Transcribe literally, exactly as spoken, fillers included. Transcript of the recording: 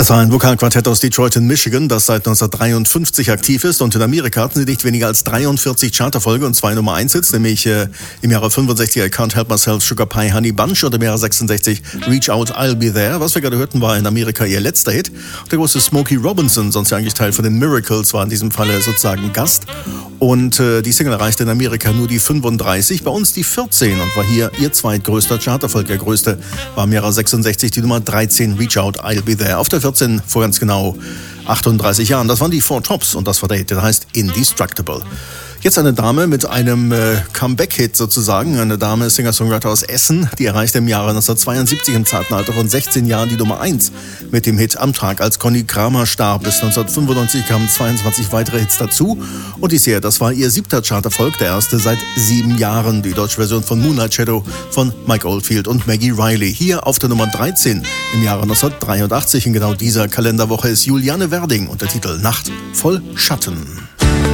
Das war ein Vokalquartett aus Detroit in Michigan, das seit neunzehnhundertdreiundfünfzig aktiv ist, und in Amerika hatten sie nicht weniger als dreiundvierzig Charterfolge und zwei Nummer eins Hits, nämlich äh, im Jahre fünfundsechzig I Can't Help Myself, Sugar Pie Honey Bunch, und im Jahre sechsundsechzig Reach Out I'll Be There. Was wir gerade hörten, war in Amerika ihr letzter Hit. Der große Smokey Robinson, sonst ja eigentlich Teil von den Miracles, war in diesem Falle sozusagen Gast, und äh, die Single erreichte in Amerika nur die fünfunddreißig, bei uns die vierzehn, und war hier ihr zweitgrößter Charterfolg. Der größte war im Jahre sechsundsechzig die Nummer dreizehn, Reach Out I'll Be There. Auf der vierzehn vor ganz genau achtunddreißig Jahren. Das waren die Four Tops, und das war der Hit, der heißt Indestructible. Jetzt eine Dame mit einem äh, Comeback-Hit sozusagen, eine Dame, Singer-Songwriter aus Essen, die erreichte im Jahre neunzehnhundertzweiundsiebzig im zarten Alter von sechzehn Jahren die Nummer eins mit dem Hit Am Tag, als Conny Kramer starb. Bis neunzehnhundertfünfundneunzig kamen zweiundzwanzig weitere Hits dazu, und dies hier, das war ihr siebter Charterfolg, der erste seit sieben Jahren, die deutsche Version von Moonlight Shadow von Mike Oldfield und Maggie Riley. Hier auf der Nummer dreizehn im Jahre neunzehnhundertdreiundachtzig, in genau dieser Kalenderwoche, ist Juliane Werding und der Titel Nacht voll Schatten.